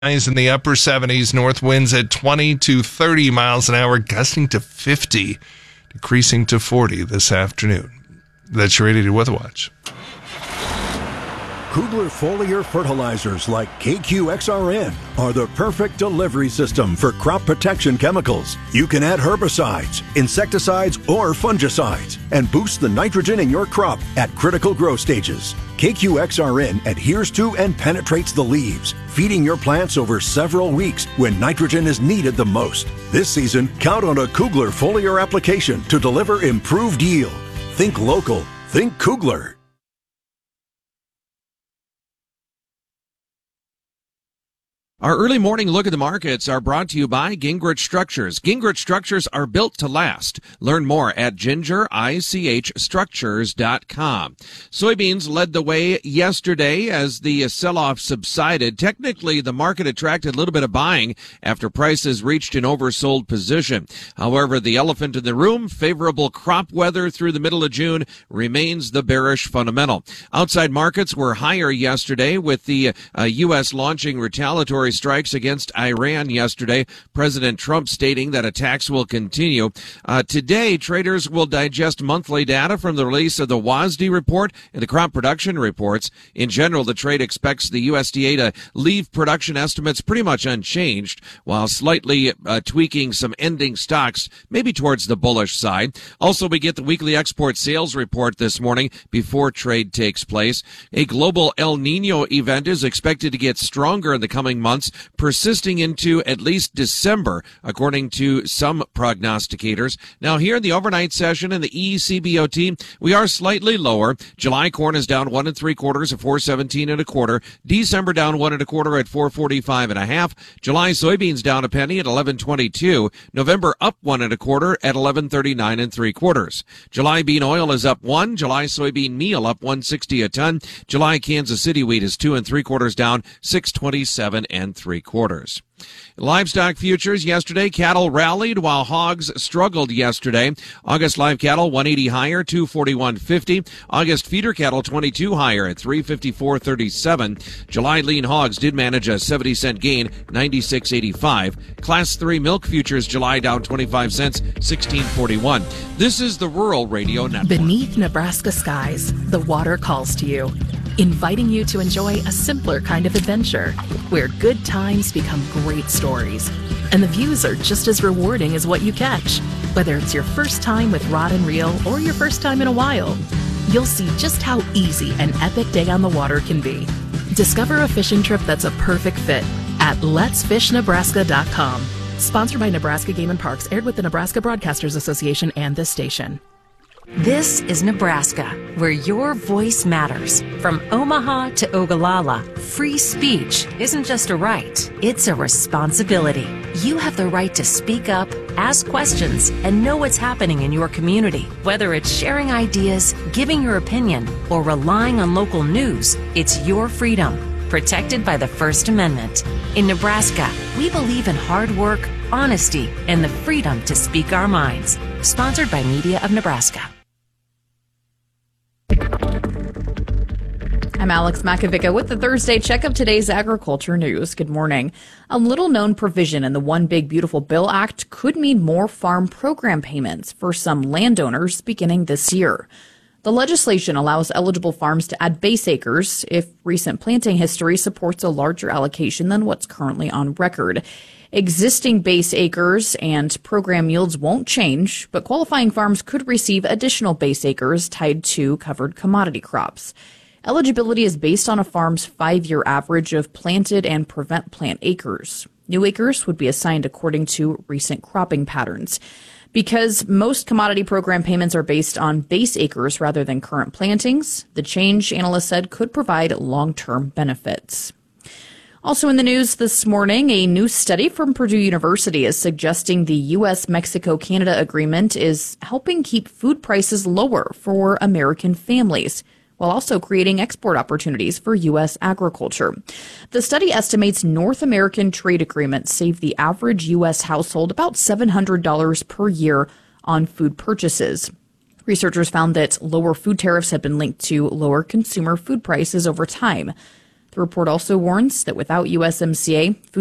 Highs in the upper 70s, north winds at 20 to 30 miles an hour, gusting to 50, decreasing to 40 this afternoon. That's your 880 Weather Watch. Kugler foliar fertilizers like KQXRN are the perfect delivery system for crop protection chemicals. You can add herbicides, insecticides, or fungicides and boost the nitrogen in your crop at critical growth stages. KQXRN adheres to and penetrates the leaves, feeding your plants over several weeks when nitrogen is needed the most. This season, count on a Kugler foliar application to deliver improved yield. Think local. Think Kugler. Our early morning look at the markets are brought to you by Gingrich Structures. Gingrich Structures are built to last. Learn more at gingerichstructures.com. Soybeans led the way yesterday as the sell-off subsided. Technically, the market attracted a little bit of buying after prices reached an oversold position. However, the elephant in the room, favorable crop weather through the middle of June, remains the bearish fundamental. Outside markets were higher yesterday with the U.S. launching retaliatory strikes against Iran yesterday. President Trump stating that attacks will continue. Today, traders will digest monthly data from the release of the WASDE report and the crop production reports. In general, the trade expects the USDA to leave production estimates pretty much unchanged, while slightly tweaking some ending stocks, maybe towards the bullish side. Also, we get the weekly export sales report this morning before trade takes place. A global El Nino event is expected to get stronger in the coming months, persisting into at least December, according to some prognosticators. Now, here in the overnight session in the ECBOT, we are slightly lower. July corn is down 1 3/4 at 4.17 1/4. December down 1 1/4 at 4.45 1/2. July soybeans down a penny at 11.22. November up 1 1/4 at 11.39 3/4. July bean oil is up 1. July soybean meal up 1.60 a ton. July Kansas City wheat is 2 3/4 down 6.27 3/4. Livestock futures yesterday, cattle rallied while hogs struggled yesterday. August live cattle 180 higher, 241.50. August feeder cattle 22 higher at 354.37. July lean hogs did manage a 70-cent gain, 96.85. Class 3 milk futures July down 25 cents, 16.41. This is the Rural Radio Network. Beneath Nebraska skies, the water calls to you, inviting you to enjoy a simpler kind of adventure where good times become great stories. And the views are just as rewarding as what you catch. Whether it's your first time with rod and reel or your first time in a while, you'll see just how easy an epic day on the water can be. Discover a fishing trip that's a perfect fit at letsfishnebraska.com. Sponsored by Nebraska Game and Parks, aired with the Nebraska Broadcasters Association and this station. This is Nebraska, where your voice matters. From Omaha to Ogallala, free speech isn't just a right, it's a responsibility. You have the right to speak up, ask questions, and know what's happening in your community. Whether it's sharing ideas, giving your opinion, or relying on local news, it's your freedom, protected by the First Amendment. In Nebraska, we believe in hard work, honesty, and the freedom to speak our minds. Sponsored by Media of Nebraska. I'm Alex Makovica with the Thursday check of today's agriculture news. Good morning. A little-known provision in the One Big Beautiful Bill Act could mean more farm program payments for some landowners beginning this year. The legislation allows eligible farms to add base acres if recent planting history supports a larger allocation than what's currently on record. Existing base acres and program yields won't change, but qualifying farms could receive additional base acres tied to covered commodity crops. Eligibility is based on a farm's 5-year average of planted and prevent plant acres. New acres would be assigned according to recent cropping patterns. Because most commodity program payments are based on base acres rather than current plantings, the change, analysts said, could provide long-term benefits. Also in the news this morning, a new study from Purdue University is suggesting the U.S.-Mexico-Canada agreement is helping keep food prices lower for American families, while also creating export opportunities for U.S. agriculture. The study estimates North American trade agreements save the average U.S. household about $700 per year on food purchases. Researchers found that lower food tariffs have been linked to lower consumer food prices over time. The report also warns that without USMCA,